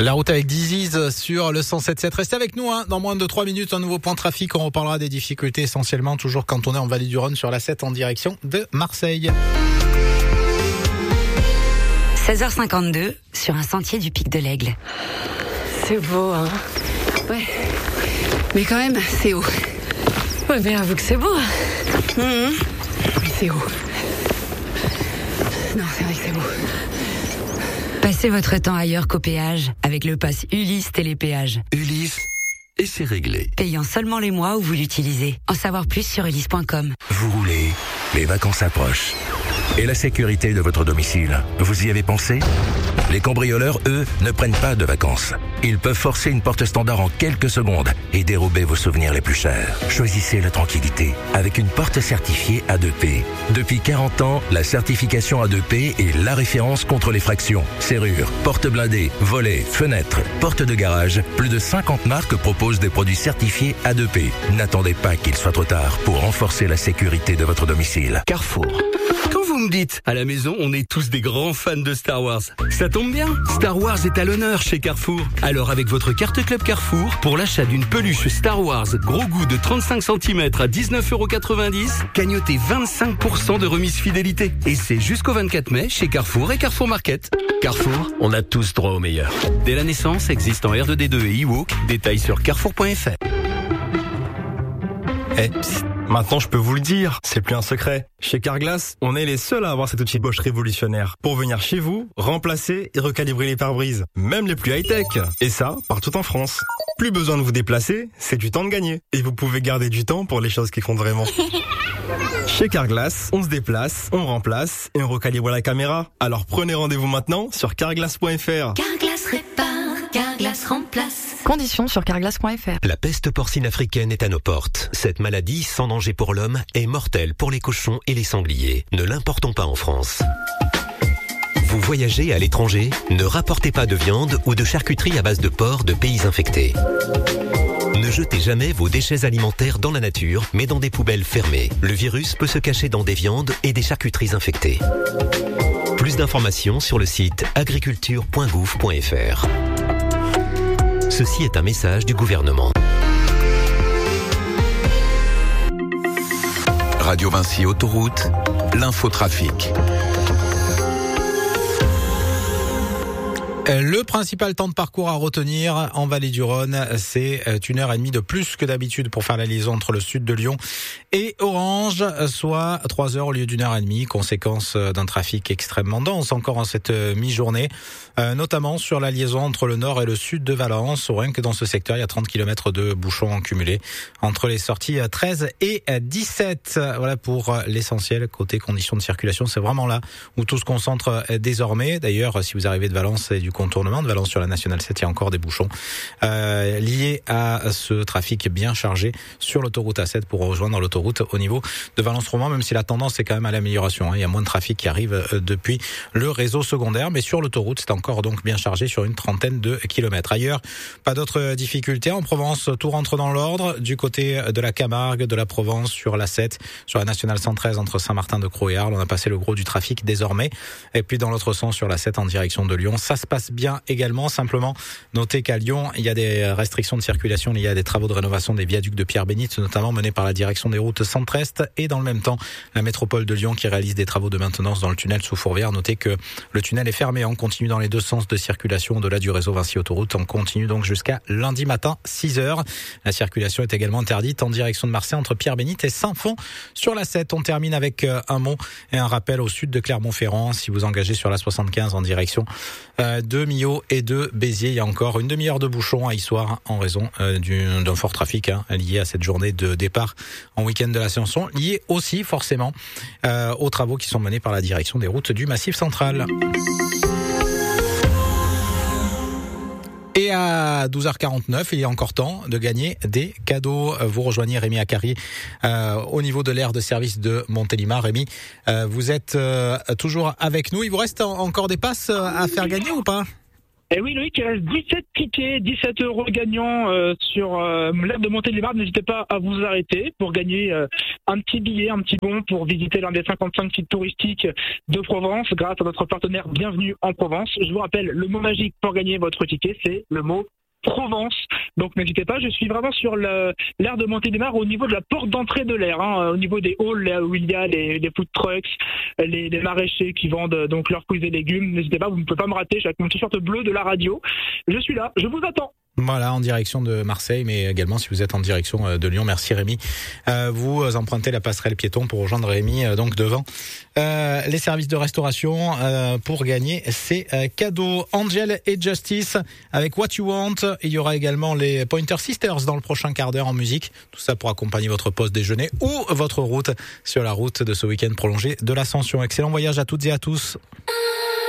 La route avec Diziz sur le 107.7. Restez avec nous, dans moins de 3 minutes, un nouveau point de trafic. On reparlera des difficultés essentiellement toujours quand on est en Vallée du Rhône sur la 7 en direction de Marseille. 16h52 sur un sentier du Pic de l'Aigle. C'est beau, hein. Ouais. Mais quand même, c'est haut. Ouais, mais avoue que c'est beau. Oui, c'est haut. Non, c'est vrai que c'est beau. Passez votre temps ailleurs qu'au péage avec le pass Ulysse Télépéage. Ulysse, et c'est réglé. Payant seulement les mois où vous l'utilisez. En savoir plus sur ulysse.com. Vous roulez, les vacances approchent. Et la sécurité de votre domicile, vous y avez pensé ? Les cambrioleurs, eux, ne prennent pas de vacances. Ils peuvent forcer une porte standard en quelques secondes et dérober vos souvenirs les plus chers. Choisissez la tranquillité avec une porte certifiée A2P. Depuis 40 ans, la certification A2P est la référence contre les fractions. Serrures, portes blindées, volets, fenêtres, portes de garage. Plus de 50 marques proposent des produits certifiés A2P. N'attendez pas qu'il soit trop tard pour renforcer la sécurité de votre domicile. Carrefour. Quand vous me dites, à la maison, on est tous des grands fans de Star Wars. Ça tombe bien, Star Wars est à l'honneur chez Carrefour. Alors avec votre carte Club Carrefour, pour l'achat d'une peluche Star Wars gros goût de 35 cm à 19,90€, cagnotez 25% de remise fidélité. Et c'est jusqu'au 24 mai chez Carrefour et Carrefour Market. Carrefour, on a tous droit au meilleur. Dès la naissance, existe en R2D2 et e-Walk. Détails sur carrefour.fr. Psst, maintenant je peux vous le dire, c'est plus un secret. Chez Carglass, on est les seuls à avoir cet outil Bosch révolutionnaire pour venir chez vous, remplacer et recalibrer les pare-brises, même les plus high-tech. Et ça, partout en France. Plus besoin de vous déplacer, c'est du temps de gagner. Et vous pouvez garder du temps pour les choses qui comptent vraiment. Chez Carglass, on se déplace, on remplace et on recalibre la caméra. Alors prenez rendez-vous maintenant sur carglass.fr. Carglass répare, Carglass remplace. Conditions sur carglass.fr. La peste porcine africaine est à nos portes. Cette maladie, sans danger pour l'homme, est mortelle pour les cochons et les sangliers. Ne l'importons pas en France. Vous voyagez à l'étranger ? Ne rapportez pas de viande ou de charcuterie à base de porc de pays infectés. Ne jetez jamais vos déchets alimentaires dans la nature, mais dans des poubelles fermées. Le virus peut se cacher dans des viandes et des charcuteries infectées. Plus d'informations sur le site agriculture.gouv.fr. Ceci est un message du gouvernement. Radio Vinci Autoroute, l'infotrafic. Le principal temps de parcours à retenir en Vallée du Rhône, c'est 1h30 de plus que d'habitude pour faire la liaison entre le sud de Lyon et Orange, soit 3 heures au lieu d'1h30, conséquence d'un trafic extrêmement dense encore en cette mi-journée, notamment sur la liaison entre le nord et le sud de Valence. Rien que dans ce secteur, il y a 30 km de bouchons cumulés entre les sorties 13 et 17. Voilà pour l'essentiel côté conditions de circulation. C'est vraiment là où tout se concentre désormais. D'ailleurs, si vous arrivez de Valence et du contournement de Valence sur la Nationale 7, il y a encore des bouchons liés à ce trafic bien chargé sur l'autoroute A7 pour rejoindre l'autoroute au niveau de Valence-Roman, même si la tendance est quand même à l'amélioration. Il y a moins de trafic qui arrive depuis le réseau secondaire, mais sur l'autoroute, c'est encore donc bien chargé sur une trentaine de kilomètres. Ailleurs, pas d'autres difficultés. En Provence, tout rentre dans l'ordre. Du côté de la Camargue, de la Provence, sur la 7, sur la Nationale 113 entre Saint-Martin-de-Crau et Arles, on a passé le gros du trafic désormais. Et puis dans l'autre sens, sur la 7 en direction de Lyon, ça se passe bien également. Simplement, notez qu'à Lyon, il y a des restrictions de circulation liées à des travaux de rénovation des viaducs de Pierre-Bénite, notamment menés par la direction des routes Centre-Est, et dans le même temps, la métropole de Lyon qui réalise des travaux de maintenance dans le tunnel sous Fourvière. Notez que le tunnel est fermé. On continue dans les deux sens de circulation au-delà du réseau Vinci Autoroute. On continue donc jusqu'à lundi matin, 6h. La circulation est également interdite en direction de Marseille entre Pierre-Bénite et Saint-Fond sur la 7. On termine avec un mot et un rappel au sud de Clermont-Ferrand. Si vous engagez sur la 75 en direction de Millau et de Béziers, il y a encore une demi-heure de bouchon à Issoire en raison d'un fort trafic lié à cette journée de départ en week-end de l'Ascension, lié aussi forcément aux travaux qui sont menés par la direction des routes du Massif Central. Et à 12h49, il y a encore temps de gagner des cadeaux. Vous rejoignez Rémi Acari au niveau de l'aire de service de Montélimar. Rémi, vous êtes toujours avec nous. Il vous reste encore des passes à faire gagner ou pas ? Et oui, Loïc, il reste 17 tickets, 17 € gagnants sur l'aire de Montélimar. N'hésitez pas à vous arrêter pour gagner un petit billet, un petit bon pour visiter l'un des 55 sites touristiques de Provence grâce à notre partenaire Bienvenue en Provence. Je vous rappelle, le mot magique pour gagner votre ticket, c'est le mot Provence. Donc n'hésitez pas, je suis vraiment sur l'aire de Montélimar au niveau de la porte d'entrée de l'aire, au niveau des halls là où il y a les food trucks, les maraîchers qui vendent donc leurs fruits et légumes. N'hésitez pas, vous ne pouvez pas me rater, j'ai mon t-shirt bleu de la radio. Je suis là, je vous attends. Voilà, en direction de Marseille, mais également si vous êtes en direction de Lyon. Merci Rémi. Vous empruntez la passerelle piéton pour rejoindre Rémi, donc devant les services de restauration pour gagner ces cadeaux. Angel et Justice avec What You Want. Il y aura également les Pointer Sisters dans le prochain quart d'heure en musique. Tout ça pour accompagner votre pause déjeuner ou votre route sur la route de ce week-end prolongé de l'Ascension. Excellent voyage à toutes et à tous.